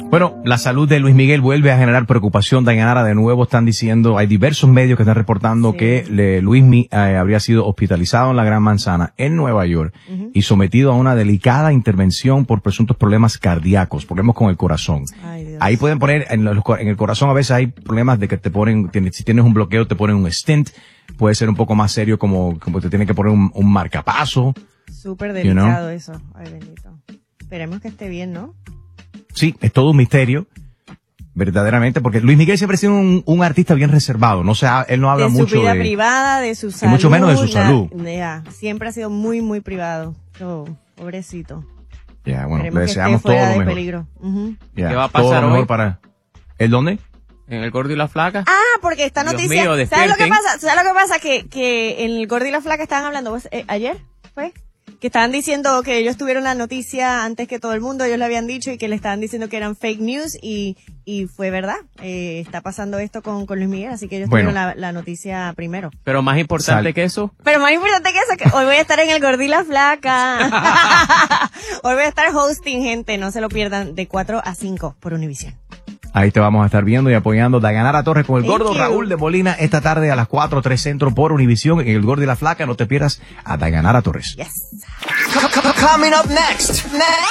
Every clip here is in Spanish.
Bueno, la salud de Luis Miguel vuelve a generar preocupación. Dayanara, de nuevo están diciendo, hay diversos medios que están reportando que Luismi habría sido hospitalizado en la Gran Manzana, en Nueva York, y sometido a una delicada intervención por presuntos problemas cardíacos, problemas con el corazón. Ahí pueden poner, en el corazón a veces hay problemas de que te ponen, si tienes un bloqueo te ponen un stent, puede ser un poco más serio como te tienen que poner un marcapaso. Súper delicado eso. Ay, bendito. Esperemos que esté bien, ¿no? Sí, es todo un misterio, verdaderamente, porque Luis Miguel siempre ha sido un artista bien reservado. Él no habla mucho de su vida privada, de su salud. Y mucho menos de su salud. Siempre ha sido muy, muy privado. Pobrecito. Bueno, le deseamos todo lo mejor. Peligro. ¿Qué va a pasar hoy? ¿El dónde? En el Gordo y la Flaca. Porque esta noticia. Mío, ¿Sabes lo que pasa? Que en el Gordo y la Flaca estaban hablando, ayer fue, que estaban diciendo que ellos tuvieron la noticia antes que todo el mundo, ellos le habían dicho y que le estaban diciendo que eran fake news y fue verdad. Está pasando esto con Luis Miguel, así que ellos tuvieron la noticia primero. Pero más importante que eso. Que hoy voy a estar en el Gordo y la Flaca. Hoy voy a estar hosting, gente, no se lo pierdan, de 4 a 5 por Univision. Ahí te vamos a estar viendo y apoyando. Dayanara Torres con el Gordo, Raúl de Molina, esta tarde a las 4:03 Centro por Univisión en el Gordo y la Flaca. No te pierdas a Dayanara Torres. Yes. Coming up next.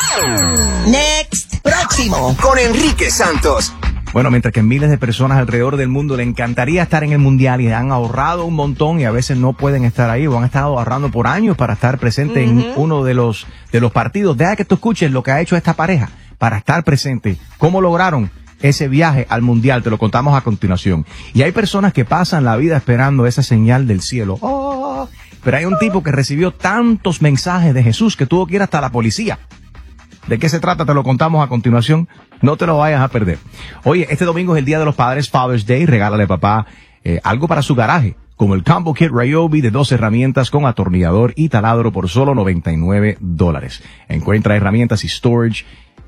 Próximo con Enrique Santos. Bueno, mientras que miles de personas alrededor del mundo le encantaría estar en el Mundial y han ahorrado un montón y a veces no pueden estar ahí o han estado ahorrando por años para estar presente en uno de los partidos. Deja que tú escuches lo que ha hecho esta pareja para estar presente. ¿Cómo lograron ese viaje al Mundial? Te lo contamos a continuación. Y hay personas que pasan la vida esperando esa señal del cielo. Pero hay un tipo que recibió tantos mensajes de Jesús que tuvo que ir hasta la policía. ¿De qué se trata? Te lo contamos a continuación. No te lo vayas a perder. Oye, este domingo es el Día de los Padres, Father's Day. Regálale a papá algo para su garaje, como el Combo Kit Ryobi de 2 herramientas con atornillador y taladro por solo $99. Encuentra herramientas y storage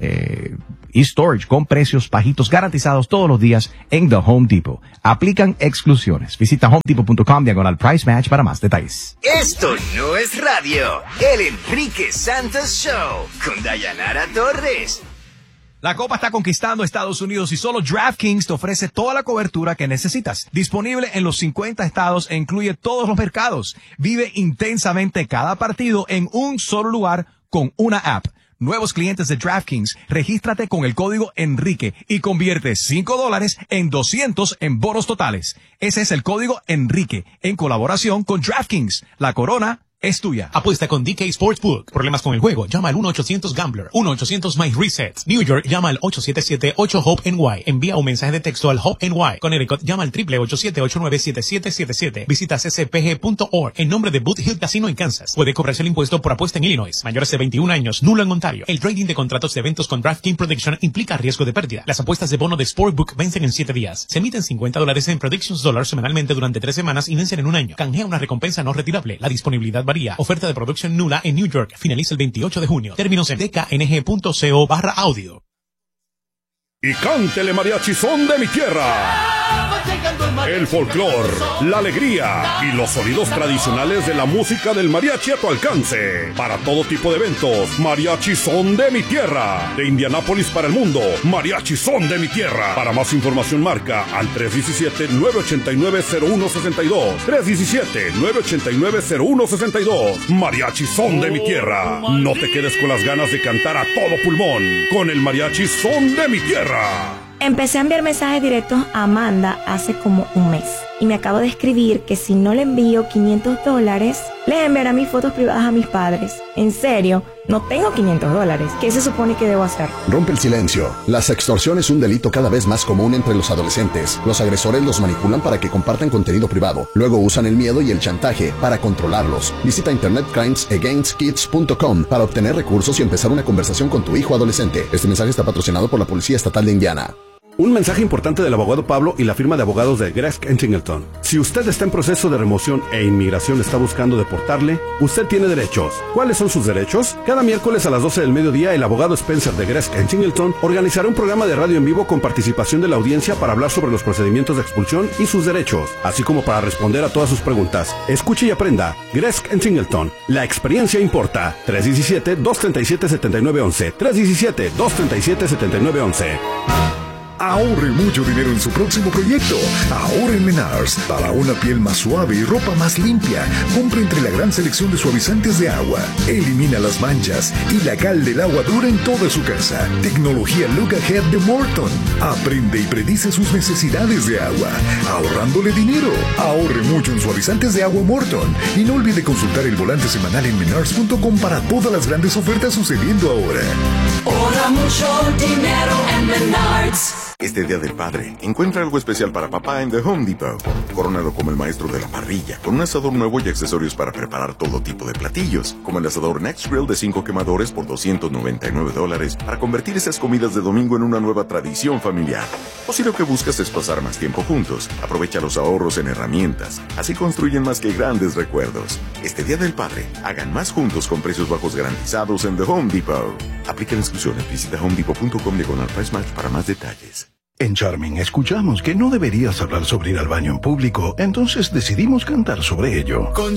con precios bajitos garantizados todos los días en The Home Depot. Aplican exclusiones. Visita homedepot.com/price match para más detalles. Esto no es radio. El Enrique Santos Show con Dayanara Torres. La Copa está conquistando Estados Unidos y solo DraftKings te ofrece toda la cobertura que necesitas. Disponible en los 50 estados e incluye todos los mercados. Vive intensamente cada partido en un solo lugar con una app. Nuevos clientes de DraftKings, regístrate con el código Enrique y convierte $5 en 200 en bonos totales. Ese es el código Enrique, en colaboración con DraftKings. La corona es tuya. Apuesta con DK Sportsbook. Problemas con el juego, llama al 1-800-GAMBLER. 1-800-MY-RESET. New York, llama al 877-8-HOPE-NY. Envía un mensaje de texto al HOPE-NY. Connecticut, llama al 888-897-7777. Visita ccpg.org en nombre de Boot Hill Casino en Kansas. Puede cobrarse el impuesto por apuesta en Illinois. Mayores de 21 años, nulo en Ontario. El trading de contratos de eventos con DraftKings Prediction implica riesgo de pérdida. Las apuestas de bono de Sportbook vencen en 7 días. Se emiten $50 en Predictions Dollars semanalmente durante 3 semanas y vencen en un año. Canjea una recompensa no retirable. La disponibilidad varía. Oferta de producción nula en New York. Finaliza el 28 de junio. Términos en dkng.co/audio. Y cántele mariachi son de mi tierra. El folclor, la alegría y los sonidos tradicionales de la música del mariachi a tu alcance. Para todo tipo de eventos, mariachi son de mi tierra. De Indianápolis para el mundo, mariachi son de mi tierra. Para más información marca al 317-989-0162. 317-989-0162. Mariachi son de mi tierra. No te quedes con las ganas de cantar a todo pulmón con el mariachi son de mi tierra. Empecé a enviar mensajes directos a Amanda hace como un mes y me acabo de escribir que si no le envío $500, les enviará mis fotos privadas a mis padres. En serio, no tengo $500. ¿Qué se supone que debo hacer? Rompe el silencio. La sextorsión es un delito cada vez más común entre los adolescentes. Los agresores los manipulan para que compartan contenido privado. Luego usan el miedo y el chantaje para controlarlos. Visita internetcrimesagainstkids.com para obtener recursos y empezar una conversación con tu hijo adolescente. Este mensaje está patrocinado por la Policía Estatal de Indiana. Un mensaje importante del abogado Pablo y la firma de abogados de Gresk & Singleton. Si usted está en proceso de remoción e inmigración está buscando deportarle, usted tiene derechos. ¿Cuáles son sus derechos? Cada miércoles a las 12 del mediodía, el abogado Spencer de Gresk & Singleton organizará un programa de radio en vivo con participación de la audiencia para hablar sobre los procedimientos de expulsión y sus derechos, así como para responder a todas sus preguntas. Escuche y aprenda. Gresk & Singleton. La experiencia importa. 317-237-7911. 317-237-7911. Ahorre mucho dinero en su próximo proyecto. Ahorre en Menards. Para una piel más suave y ropa más limpia, compre entre la gran selección de suavizantes de agua. Elimina las manchas y la cal del agua dura en toda su casa. Tecnología Look Ahead de Morton. Aprende y predice sus necesidades de agua, ahorrándole dinero. Ahorre mucho en suavizantes de agua Morton. Y no olvide consultar el volante semanal en menards.com para todas las grandes ofertas sucediendo ahora. Ahorra mucho dinero en Menards. Este Día del Padre, encuentra algo especial para papá en The Home Depot. Corónalo como el maestro de la parrilla, con un asador nuevo y accesorios para preparar todo tipo de platillos, como el asador Next Grill de 5 quemadores por $299 para convertir esas comidas de domingo en una nueva tradición familiar. O si lo que buscas es pasar más tiempo juntos, aprovecha los ahorros en herramientas. Así construyen más que grandes recuerdos. Este Día del Padre, hagan más juntos con precios bajos garantizados en The Home Depot. Aplican exclusiones. Visita homedepot.com/price match para más detalles. En Charming escuchamos que no deberías hablar sobre ir al baño en público, entonces decidimos cantar sobre ello. Con